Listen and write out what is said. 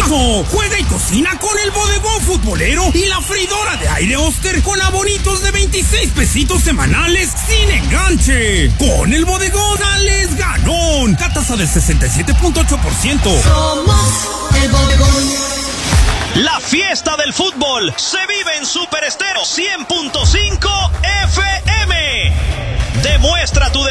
trabajo. Juega y cocina con el bodegón futbolero y la freidora de aire Oster con abonitos de 26 pesitos semanales sin enganche. Con el bodegón Alex Ganón. Tasa del 67.8%. Somos el bodegón. La fiesta del fútbol se vive en Super Estéreo 100.5 FM. Demuestra tu